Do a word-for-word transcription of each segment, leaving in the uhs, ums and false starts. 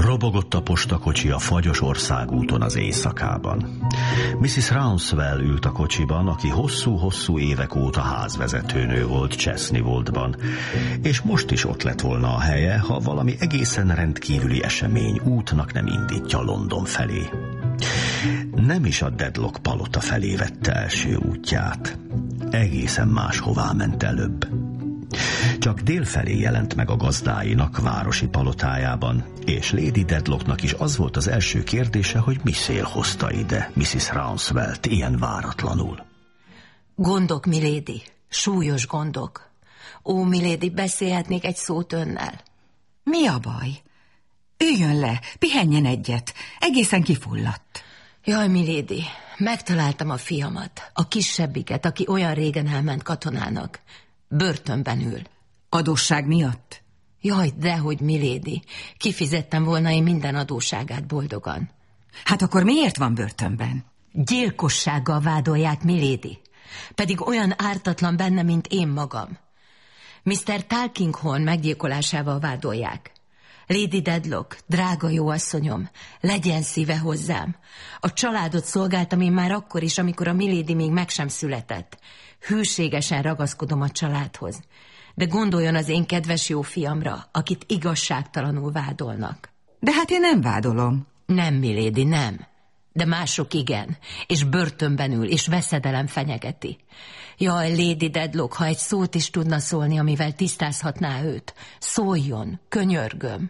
Robogott a postakocsi a fagyos országúton az éjszakában. missziz Rouncewell ült a kocsiban, aki hosszú-hosszú évek óta házvezetőnő volt Chesney-Woldban, és most is ott lett volna a helye, ha valami egészen rendkívüli esemény útnak nem indítja London felé. Nem is a Dedlock palota felé vette első útját. Egészen máshová ment előbb. Csak délfelé jelent meg a gazdáinak városi palotájában, és Lady Dedlocknak is az volt az első kérdése, hogy mi szél hozta ide missziz Rouncewellt ilyen váratlanul. Gondok, milady, súlyos gondok. Ó, milady, beszélhetnék egy szót önnel? Mi a baj? Üljön le, pihenjen egyet, egészen kifulladt. Jaj, milady, megtaláltam a fiamat, a kisebbiket, aki olyan régen elment katonának. Börtönben ül. Adósság miatt? Jaj, dehogy, milady. Kifizettem volna én minden adósságát boldogan. Hát akkor miért van börtönben? Gyilkossággal vádolják, milady. Pedig olyan ártatlan benne, mint én magam. miszter Tulkinghorn meggyilkolásával vádolják. Lady Dedlock, drága jó asszonyom, legyen szíve hozzám. A családot szolgáltam én már akkor is, amikor a milady még meg sem született. Hűségesen ragaszkodom a családhoz. De gondoljon az én kedves jó fiamra, akit igazságtalanul vádolnak. De hát én nem vádolom. Nem, milady, nem. De mások igen, és börtönben ül, és veszedelem fenyegeti. Jaj, Lady Dedlock, ha egy szót is tudna szólni, amivel tisztázhatná őt, szóljon, könyörgöm.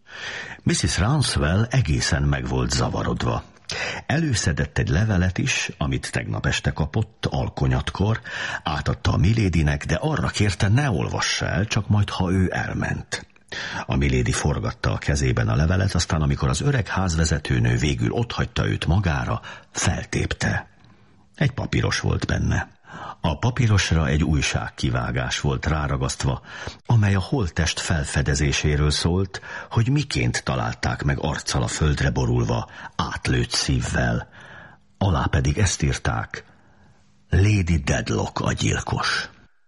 missziz Rouncewell egészen meg volt zavarodva. Előszedett egy levelet is, amit tegnap este kapott, alkonyatkor, átadta a miladynek, de arra kérte, ne olvassa el, csak majd, ha ő elment. A milady forgatta a kezében a levelet, aztán amikor az öreg házvezetőnő végül otthagyta őt magára, feltépte. Egy papíros volt benne. A papírosra egy újságkivágás volt ráragasztva, amely a holttest felfedezéséről szólt, hogy miként találták meg arccal a földre borulva, átlőtt szívvel. Alá pedig ezt írták: Lady Dedlock a gyilkos.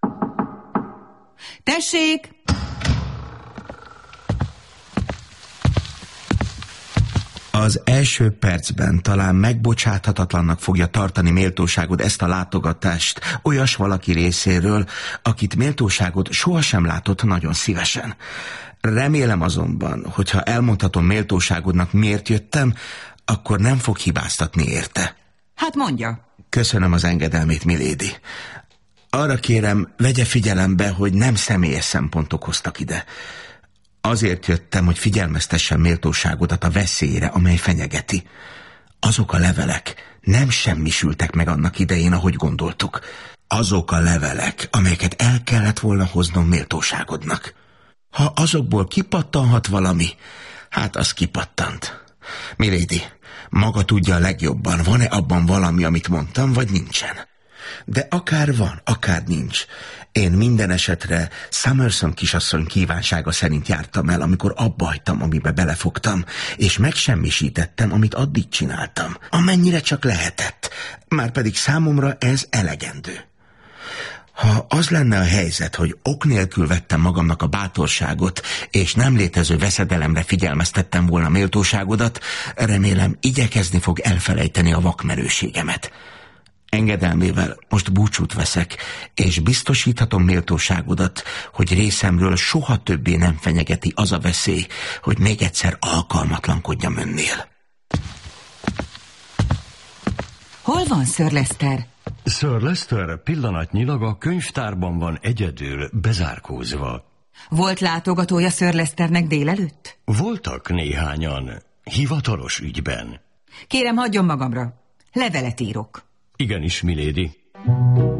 Tessék! Az első percben talán megbocsáthatatlannak fogja tartani méltóságod ezt a látogatást olyas valaki részéről, akit méltóságod sohasem látott nagyon szívesen. Remélem azonban, hogyha elmondhatom méltóságodnak, miért jöttem, akkor nem fog hibáztatni érte. Hát mondja. Köszönöm az engedelmét, milady. Arra kérem, vegye figyelembe, hogy nem személyes szempontok hoztak ide. Azért jöttem, hogy figyelmeztessem méltóságodat a veszélyre, amely fenyegeti. Azok a levelek nem semmisültek meg annak idején, ahogy gondoltuk. Azok a levelek, amelyeket el kellett volna hoznom méltóságodnak. Ha azokból kipattanhat valami, hát az kipattant. Milady, maga tudja a legjobban, van-e abban valami, amit mondtam, vagy nincsen. De akár van, akár nincs. Én minden esetre Summerson kisasszony kívánsága szerint jártam el, amikor abba hagytam, amibe belefogtam, és megsemmisítettem, amit addig csináltam, amennyire csak lehetett. Márpedig számomra ez elegendő. Ha az lenne a helyzet, hogy ok nélkül vettem magamnak a bátorságot, és nem létező veszedelemre figyelmeztettem volna méltóságodat, remélem igyekezni fog elfelejteni a vakmerőségemet. Engedelmével most búcsút veszek, és biztosíthatom méltóságodat, hogy részemről soha többé nem fenyegeti az a veszély, hogy még egyszer alkalmatlankodjam önnél. Hol van Sir Leicester? Sir Leicester pillanatnyilag a könyvtárban van egyedül, bezárkózva. Volt látogatója Sir Leicesternek délelőtt? Voltak néhányan, hivatalos ügyben. Kérem, hagyjon magamra. Levelet írok. Igenis, milady.